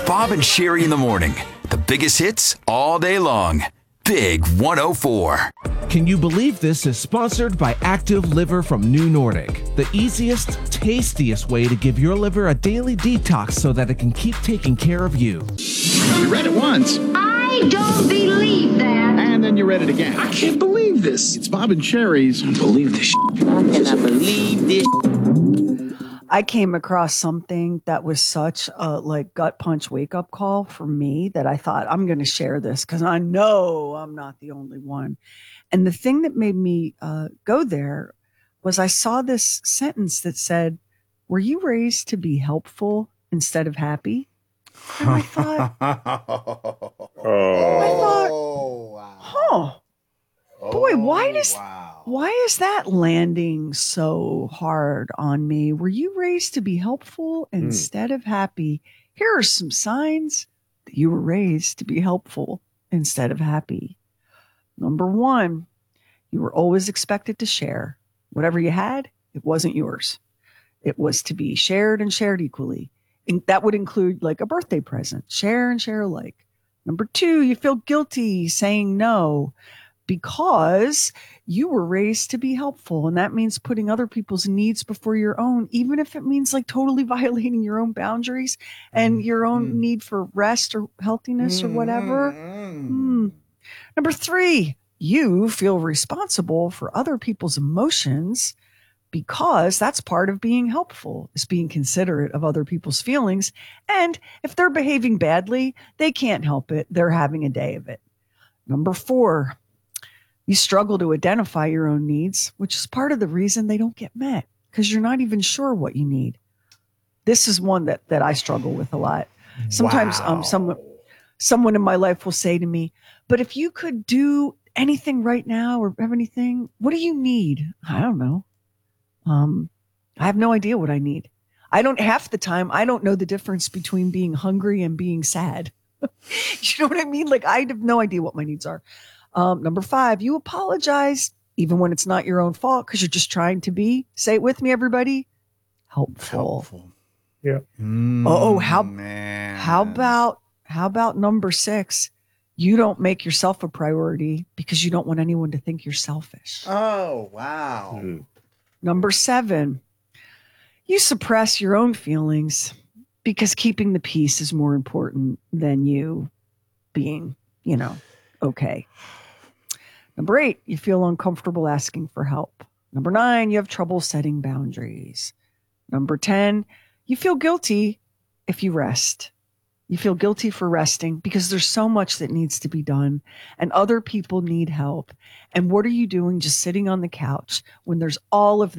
Bob and Sherry in the morning. The biggest hits all day long. Big 104. Can you believe this is sponsored by Active Liver from New Nordic? The easiest, tastiest way to give your liver a daily detox so that it can keep taking care of you. You read it once. I don't believe that. And then you read it again. I can't believe this. It's Bob and Sherry's. I don't believe this shit. How can I believe this? I came across something that was such a gut punch wake up call for me that I thought I'm going to share this because I know I'm not the only one. And the thing that made me go there was I saw this sentence that said, "Were you raised to be helpful instead of happy?" And I thought, boy, why is that landing so hard on me? Were you raised to be helpful instead of happy? Here are some signs that you were raised to be helpful instead of happy. Number one, you were always expected to share. Whatever you had, it wasn't yours. It was to be shared and shared equally. And that would include like a birthday present, share and share alike. Number two, you feel guilty saying no because you were raised to be helpful. And that means putting other people's needs before your own, even if it means like totally violating your own boundaries and your own need for rest or healthiness or whatever. Number three, you feel responsible for other people's emotions because that's part of being helpful, is being considerate of other people's feelings. And if they're behaving badly, they can't help it. They're having a day of it. Number four, you struggle to identify your own needs, which is part of the reason they don't get met because you're not even sure what you need. This is one that I struggle with a lot. Sometimes someone in my life will say to me, "But if you could do anything right now or have anything, what do you need?" I don't know. I have no idea what I need. Half the time, I don't know the difference between being hungry and being sad. You know what I mean? Like, I have no idea what my needs are. Number five, you apologize even when it's not your own fault because you're just trying to be, say it with me, everybody, helpful. Yeah. How about number six? You don't make yourself a priority because you don't want anyone to think you're selfish. Oh, wow. Number seven, you suppress your own feelings because keeping the peace is more important than you being, okay. Number eight, you feel uncomfortable asking for help. Number nine, you have trouble setting boundaries. Number 10, you feel guilty if you rest. You feel guilty for resting because there's so much that needs to be done and other people need help. And what are you doing just sitting on the couch when there's all of